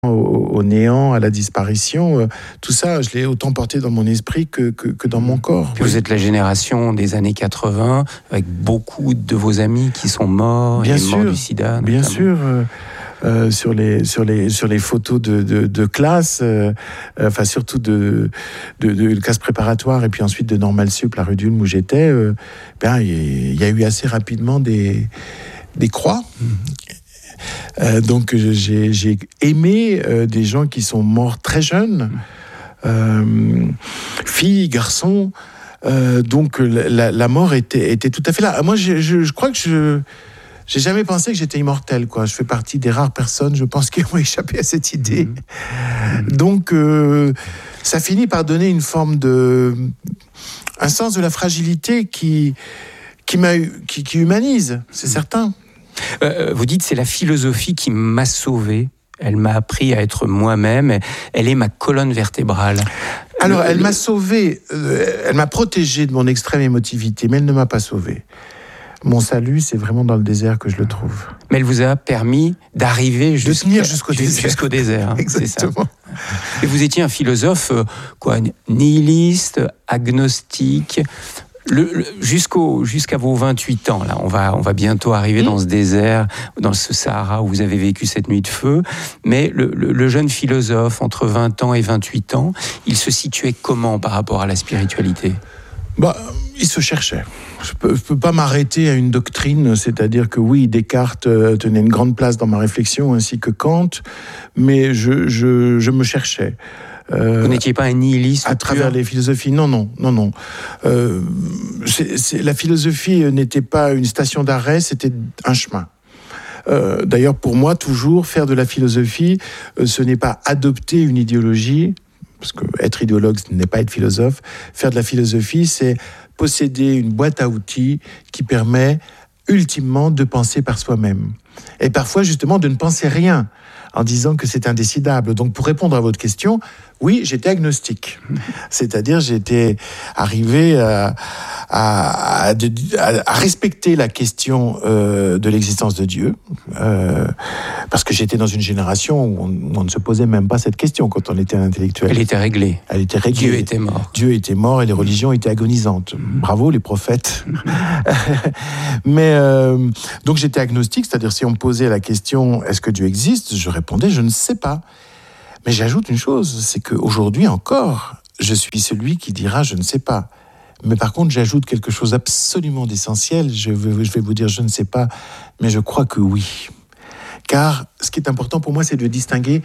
au néant, à la disparition, tout ça, je l'ai autant porté dans mon esprit que dans mon corps. Puis vous êtes la génération des années 80, avec beaucoup de vos amis qui sont morts, morts du sida. Bien sûr. Sur les photos de classe, surtout de classe préparatoire et puis ensuite de Normal Sup, la rue d'Ulm où j'étais, il y a eu assez rapidement des croix. Donc j'ai aimé des gens qui sont morts très jeunes, filles, garçons. Donc la mort était tout à fait là. Moi, je crois que j'ai jamais pensé que j'étais immortel, quoi. Je fais partie des rares personnes, je pense, qui ont échappé à cette idée. Donc, ça finit par donner une forme un sens de la fragilité qui humanise, c'est certain. Vous dites, c'est la philosophie qui m'a sauvé. Elle m'a appris à être moi-même. Elle est ma colonne vertébrale. Alors, elle m'a sauvé, elle m'a protégé de mon extrême émotivité, mais elle ne m'a pas sauvé. Mon salut, c'est vraiment dans le désert que je le trouve. Mais elle vous a permis d'arriver jusqu'au désert. Hein, exactement. C'est ça. Et vous étiez un philosophe nihiliste, agnostique. Jusqu'à vos 28 ans, là, on va bientôt arriver dans ce désert, dans ce Sahara où vous avez vécu cette nuit de feu. Mais le jeune philosophe, entre 20 ans et 28 ans, il se situait comment par rapport à la spiritualité ? Il se cherchait. Je peux pas m'arrêter à une doctrine, c'est-à-dire que oui, Descartes tenait une grande place dans ma réflexion, ainsi que Kant, mais je me cherchais. Vous n'étiez pas un nihiliste à travers les philosophies. Non. La philosophie n'était pas une station d'arrêt, c'était un chemin. D'ailleurs, pour moi, toujours, faire de la philosophie, ce n'est pas adopter une idéologie, parce que être idéologue, ce n'est pas être philosophe. Faire de la philosophie, c'est posséder une boîte à outils qui permet ultimement de penser par soi-même. Et parfois, justement, de ne penser rien, en disant que c'est indécidable. Donc, pour répondre à votre question, oui, j'étais agnostique. C'est-à-dire, j'étais arrivé à respecter la question de l'existence de Dieu, parce que j'étais dans une génération où on ne se posait même pas cette question quand on était un intellectuel. Elle était réglée. Dieu était mort. Dieu était mort et les religions étaient agonisantes. Bravo, les prophètes. Mais donc, j'étais agnostique, c'est-à-dire si on me posait la question « Est-ce que Dieu existe ?», je répondais « Je ne sais pas ». Mais j'ajoute une chose, c'est qu'aujourd'hui encore, je suis celui qui dira « Je ne sais pas ». Mais par contre, j'ajoute quelque chose absolument d'essentiel. Je vais vous dire « Je ne sais pas », mais je crois que oui. Car ce qui est important pour moi, c'est de distinguer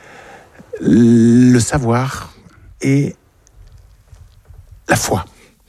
le savoir et la foi.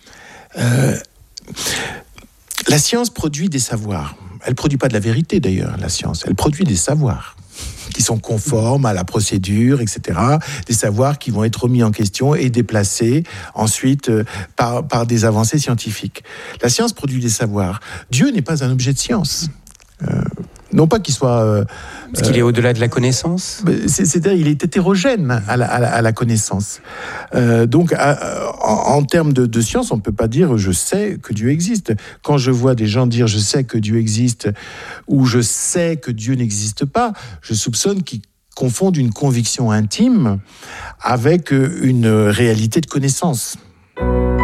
La science produit des savoirs. Elle ne produit pas de la vérité, d'ailleurs, la science. Elle produit des savoirs qui sont conformes à la procédure, etc. Des savoirs qui vont être remis en question et déplacés ensuite par des avancées scientifiques. La science produit des savoirs. Dieu n'est pas un objet de science. Non pas qu'il soit... Parce qu'il est au-delà de la connaissance. C'est-à-dire qu'il est hétérogène à la connaissance. Donc, en termes de science, on ne peut pas dire « je sais que Dieu existe ». Quand je vois des gens dire « je sais que Dieu existe » ou « je sais que Dieu n'existe pas », je soupçonne qu'ils confondent une conviction intime avec une réalité de connaissance.